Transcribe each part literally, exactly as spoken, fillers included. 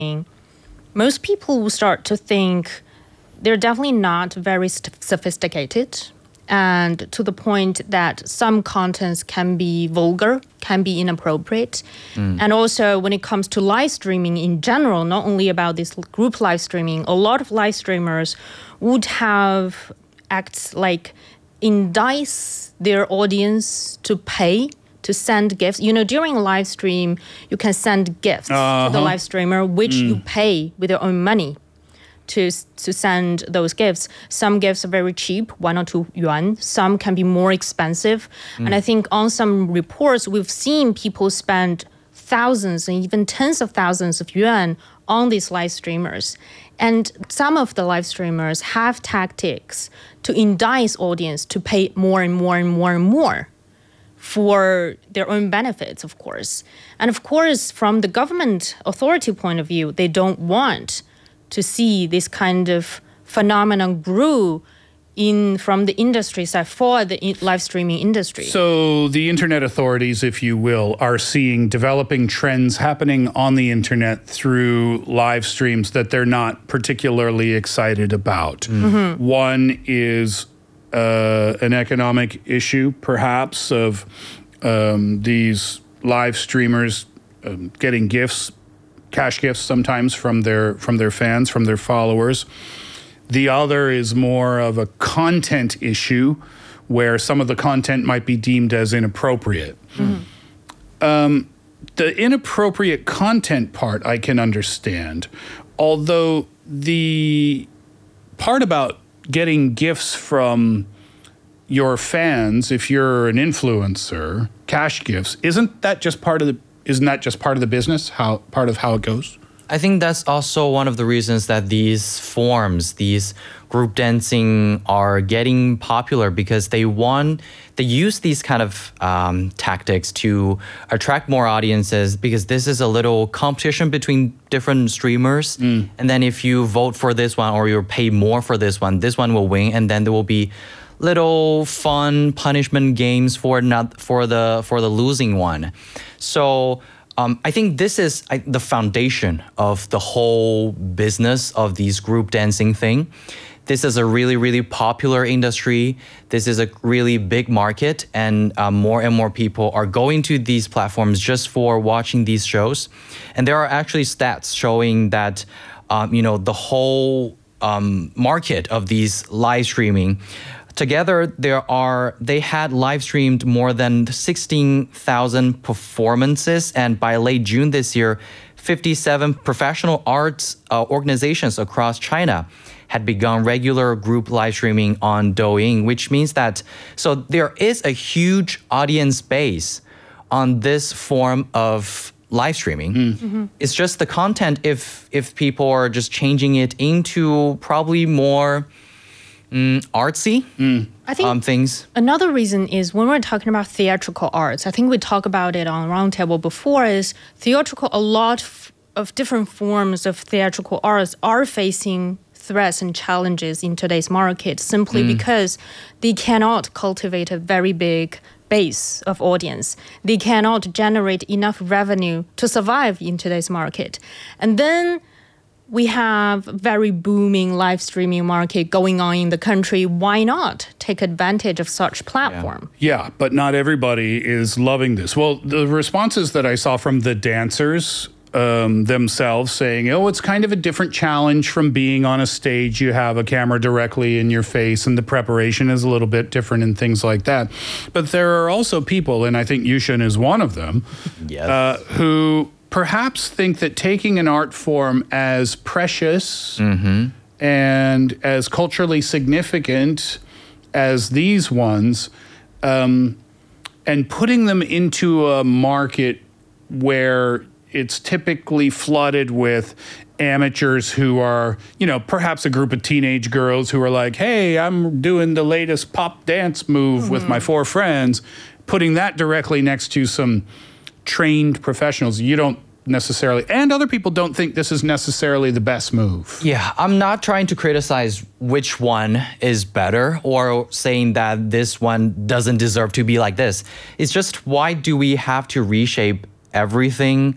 most people will start to think they're definitely not very st- sophisticated, and to the point that some contents can be vulgar, can be inappropriate. Mm. And also when it comes to live streaming in general, not only about this group live streaming, a lot of live streamers would have acts like entice their audience to pay to send gifts. You know, during a live stream, you can send gifts uh-huh. to the live streamer, which mm. you pay with your own money to to send those gifts. Some gifts are very cheap, one or two yuan. Some can be more expensive. Mm. And I think on some reports, we've seen people spend thousands and even tens of thousands of yuan on these live streamers. And some of the live streamers have tactics to entice audience to pay more and more and more and more for their own benefits, of course. And of course, from the government authority point of view, they don't want to see this kind of phenomenon grew in from the industry side for the live streaming industry. So the internet authorities, if you will, are seeing developing trends happening on the internet through live streams that they're not particularly excited about. Mm-hmm. One is uh, an economic issue, perhaps, of um, these live streamers um, getting gifts, cash gifts sometimes from their from their fans, from their followers. The other is more of a content issue where some of the content might be deemed as inappropriate. Mm-hmm. Um, the inappropriate content part I can understand, although the part about getting gifts from your fans, if you're an influencer, cash gifts, isn't that just part of the isn't that just part of the business, how part of how it goes? I think that's also one of the reasons that these forms, these group dancing are getting popular, because they want, they use these kind of um, tactics to attract more audiences, because this is a little competition between different streamers. Mm. And then if you vote for this one or you pay more for this one, this one will win. And then there will be little fun punishment games for not for the for the losing one. So Um, I think this is I, the foundation of the whole business of these group dancing thing. This is a really, really popular industry. This is a really big market, and uh, more and more people are going to these platforms just for watching these shows. And there are actually stats showing that, um, you know, the whole um, market of these live streaming, together, there are they had live streamed more than sixteen thousand performances, and by late June this year, fifty-seven professional arts uh, organizations across China had begun regular group live streaming on Douyin, which means that so there is a huge audience base on this form of live streaming. Mm. Mm-hmm. It's just the content. If if people are just changing it into probably more Mm, artsy mm. I think um, things. Another reason is when we're talking about theatrical arts, I think we talked about it on Roundtable before, is theatrical, a lot f- of different forms of theatrical arts are facing threats and challenges in today's market simply mm. because they cannot cultivate a very big base of audience. They cannot generate enough revenue to survive in today's market. And then we have very booming live streaming market going on in the country. Why not take advantage of such platform? Yeah, yeah, but not everybody is loving this. Well, the responses that I saw from the dancers um, themselves saying, oh, it's kind of a different challenge from being on a stage. You have a camera directly in your face and the preparation is a little bit different and things like that. But there are also people, and I think Yushin is one of them, yes. uh, who perhaps think that taking an art form as precious mm-hmm. and as culturally significant as these ones, um, and putting them into a market where it's typically flooded with amateurs who are, you know, perhaps a group of teenage girls who are like, hey, I'm doing the latest pop dance move mm-hmm. with my four friends, putting that directly next to some trained professionals, you don't necessarily, and other people don't think this is necessarily the best move. Yeah, I'm not trying to criticize which one is better or saying that this one doesn't deserve to be like this. It's just, why do we have to reshape everything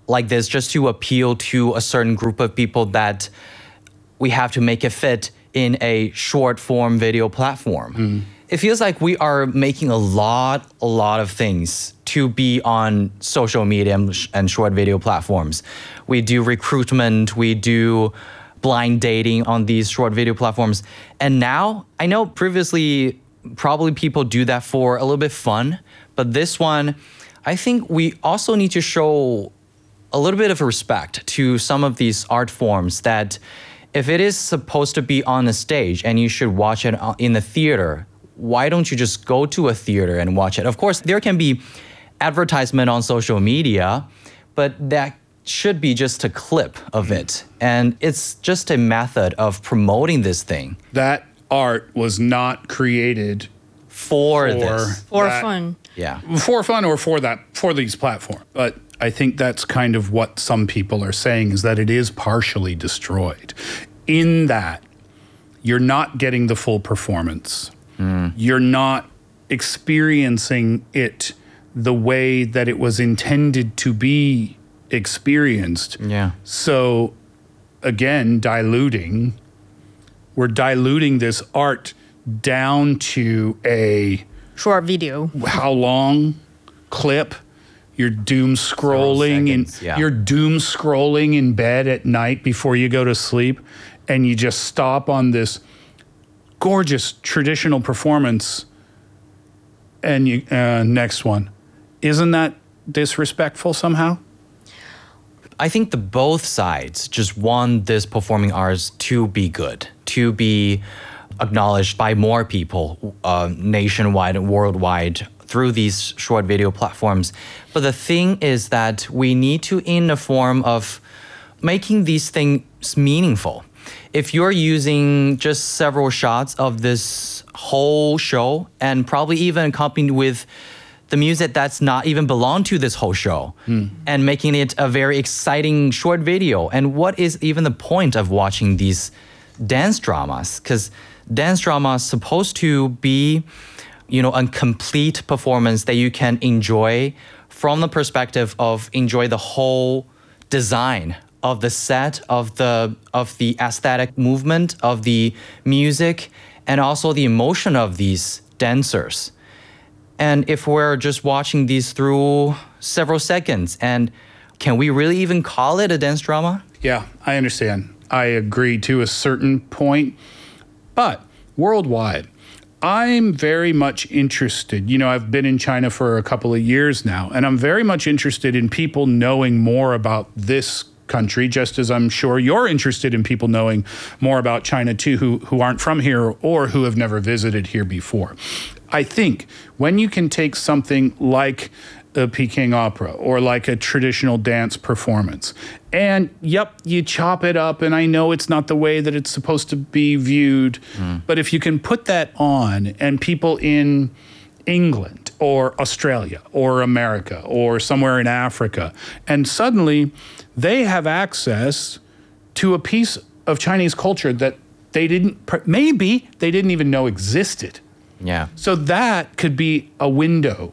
like this just to appeal to a certain group of people that we have to make it fit in a short form video platform. Mm. It feels like we are making a lot, a lot of things to be on social media and short video platforms. We do recruitment, we do blind dating on these short video platforms. And now, I know previously probably people do that for a little bit fun, but this one, I think we also need to show a little bit of respect to some of these art forms that if it is supposed to be on a stage and you should watch it in the theater, why don't you just go to a theater and watch it? Of course, there can be advertisement on social media, but that should be just a clip of it. And it's just a method of promoting this thing. That art was not created for, for this. For that, fun. Yeah. For fun or for that for these platforms. But I think that's kind of what some people are saying, is that it is partially destroyed. In that you're not getting the full performance. Mm. You're not experiencing it the way that it was intended to be experienced. Yeah. So again, diluting, we're diluting this art down to a short video. How long clip? You're doom scrolling and yeah. you're doom scrolling in bed at night before you go to sleep, and you just stop on this gorgeous traditional performance and you uh, next one. Isn't that disrespectful somehow? I think the both sides just want this performing arts to be good, to be acknowledged by more people uh, nationwide and worldwide through these short video platforms. But the thing is that we need to, in the form of making these things meaningful. If you're using just several shots of this whole show and probably even accompanied with the music that's not even belong to this whole show mm. and making it a very exciting short video. And what is even the point of watching these dance dramas? Because dance drama is supposed to be, you know, a complete performance that you can enjoy from the perspective of enjoy the whole design of the set, of the of the aesthetic movement, of the music, and also the emotion of these dancers. And if we're just watching these through several seconds, and can we really even call it a dance drama? Yeah, I understand. I agree to a certain point, but worldwide, I'm very much interested. You know, I've been in China for a couple of years now, and I'm very much interested in people knowing more about this country, just as I'm sure you're interested in people knowing more about China too, who, who aren't from here or who have never visited here before. I think when you can take something like a Peking opera or like a traditional dance performance, and yep, you chop it up, and I know it's not the way that it's supposed to be viewed, mm. but if you can put that on and people in England or Australia or America or somewhere in Africa, and suddenly they have access to a piece of Chinese culture that they didn't, maybe they didn't even know existed. Yeah. So that could be a window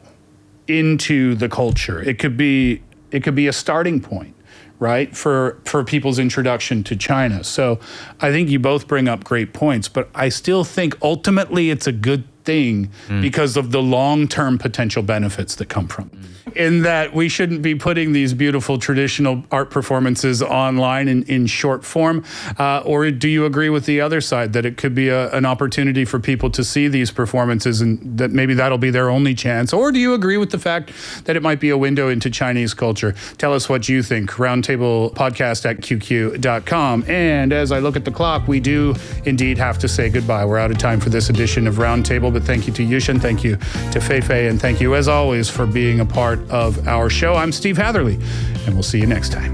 into the culture. It could be it could be a starting point, right, for for people's introduction to China. So I think you both bring up great points, but I still think ultimately it's a good thing mm. because of the long-term potential benefits that come from it. Mm. In that we shouldn't be putting these beautiful traditional art performances online in, in short form, uh, or do you agree with the other side that it could be a, an opportunity for people to see these performances and that maybe that'll be their only chance? Or do you agree with the fact that it might be a window into Chinese culture? Tell us what you think. Roundtable podcast at Q Q dot com. And as I look at the clock, we do indeed have to say goodbye. We're out of time for this edition of Roundtable, but thank you to Yushin, thank you to Feifei, and thank you as always for being a part of our show. I'm Steve Hatherley, and we'll see you next time.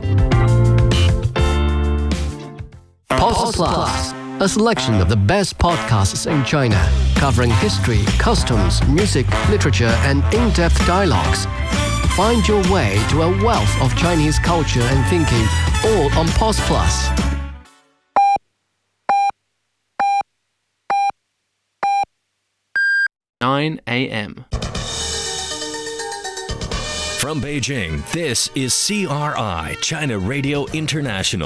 Post Plus, a selection of the best podcasts in China, covering history, customs, music, literature, and in-depth dialogues. Find your way to a wealth of Chinese culture and thinking, all on Post Plus. nine a.m. From Beijing, this is C R I, China Radio International.